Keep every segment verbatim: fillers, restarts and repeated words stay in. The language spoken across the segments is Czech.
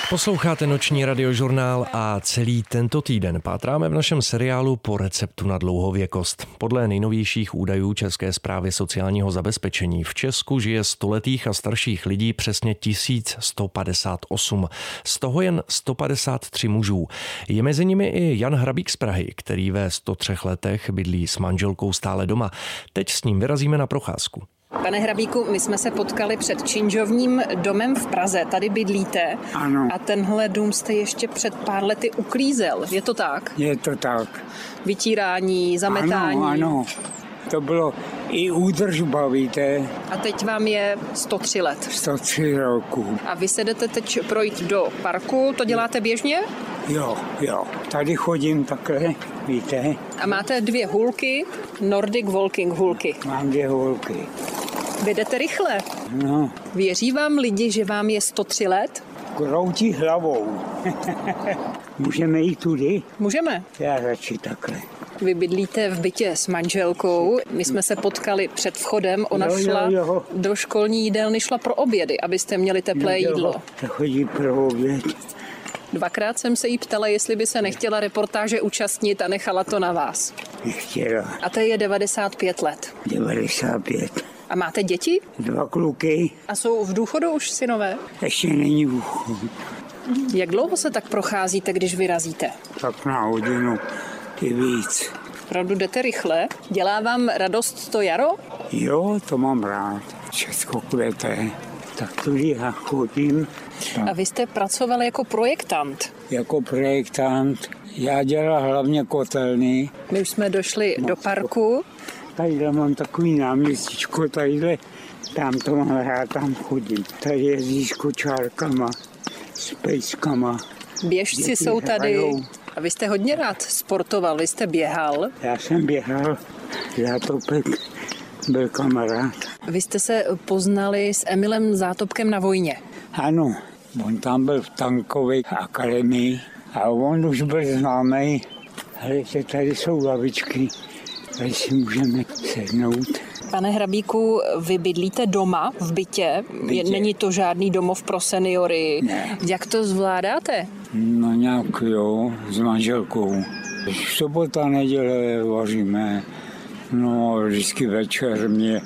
Posloucháte noční radiožurnál a celý tento týden pátráme v našem seriálu po receptu na dlouhověkost. Podle nejnovějších údajů České správy sociálního zabezpečení v Česku žije stoletých a starších lidí přesně tisíc sto padesát osm. Z toho jen sto padesát tři mužů. Je mezi nimi i Jan Hrabík z Prahy, který ve sto třech letech bydlí s manželkou stále doma. Teď s ním vyrazíme na procházku. Pane Hrabíku, my jsme se potkali před činžovním domem v Praze. Tady bydlíte. Ano. A tenhle dům jste ještě před pár lety uklízel. Je to tak? Je to tak. Vytírání, zametání. Ano, ano. To bylo i údržba, víte. A teď vám je sto tři let. sto tři roku. A vy se jdete teď projít do parku, to děláte běžně? Jo, jo. Tady chodím takhle, víte. A máte dvě hůlky, Nordic Walking hůlky. Mám dvě hůlky. Vy jdete rychle. No. Věří vám lidi, že vám je sto tři let? Kroutí hlavou. Můžeme jít tudy? Můžeme. Já radši takhle. Vy bydlíte v bytě s manželkou. My jsme se potkali před vchodem. Ona jo, šla jo, jo. do školní jídelny, šla pro obědy, abyste měli teplé jo, jídlo. To chodí pro oběd. Dvakrát jsem se jí ptala, jestli by se nechtěla reportáže účastnit a nechala to na vás. Nechtěla. A to je devadesát pět let. devadesát pět. A máte děti? Dva kluky. A jsou v důchodu už synové? Ještě není v důchodu. Jak dlouho se tak procházíte, když vyrazíte? Tak na hodinu i víc. Opravdu jdete rychle? Dělá vám radost to jaro? Jo, to mám rád. Všechno kvete. Tak tudy já chodím. A vy jste pracoval jako projektant. Jako projektant. Já dělal hlavně kotelny. My už jsme došli do parku. Tadyhle mám takový náměstíčko, tadyhle, tam to mám rád, tam chodím. Tady jezdí s kočárkama, s pejskama. Běžci Děti jsou tady. hrajou. A vy jste hodně rád sportoval, vy jste běhal. Já jsem běhal, Zátopek byl kamarád. Vy jste se poznali s Emilem Zátopkem na vojně. Ano, on tam byl v tankové akademii a on už byl známý. Hledajte, tady jsou lavičky, tady si můžeme sednout. Pane Hrabíku, vy bydlíte doma v bytě? bytě. Není to žádný domov pro seniory? Ne. Jak to zvládáte? No nějak jo, s manželkou. Sobota, neděle vaříme. No vždycky večer mě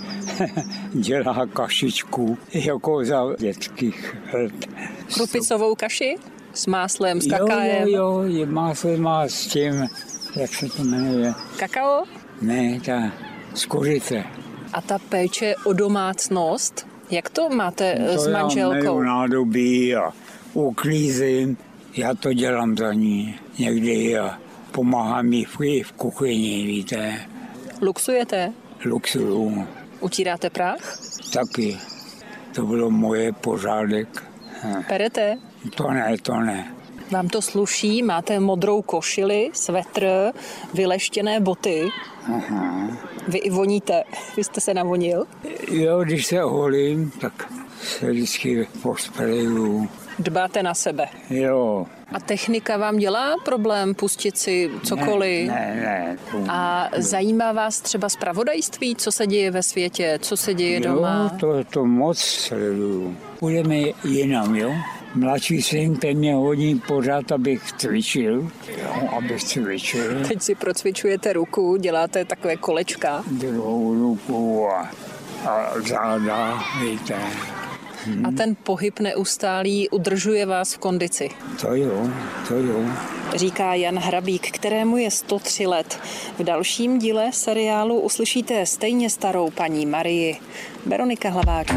dělá kašičku, jako za dětských let. Krupicovou kaši? S máslem, s Jo, kakaem? jo, jo, je máslo má s tím, jak se to jmenuje. Kakao? Ne, ta z kořice. A ta péče o domácnost, jak to máte To s já manželkou? meju nádobí a uklízím. Já to dělám za ní někdy a pomáhám jí v, v kuchyni, víte. Luxujete? Luxuju. Utíráte prach? Taky. To bylo moje pořádek. Hm. Perete? To ne, to ne. Vám to sluší? Máte modrou košili, svetr, vyleštěné boty. Aha. Vy i voníte. Vy jste se navonil? Jo, když se holím, tak se vždycky posprejuju. Dbáte na sebe. Jo. A technika vám dělá problém pustit si cokoliv? Ne, ne, ne. To... A zajímá vás třeba zpravodajství, co se děje ve světě, co se děje jo, doma? to, to moc sleduju. Půjdeme jinam, jo? Mladší syn, ten mě hodí pořád, abych cvičil. Jo, abych cvičil. Teď si procvičujete ruku, děláte takové kolečka. Druhou ruku a, a záda, víte. A ten pohyb neustálý udržuje vás v kondici. To jo, to jo. Říká Jan Hrabík, kterému je sto tři let. V dalším díle seriálu uslyšíte stejně starou paní Marii. Veronika Hlaváčková.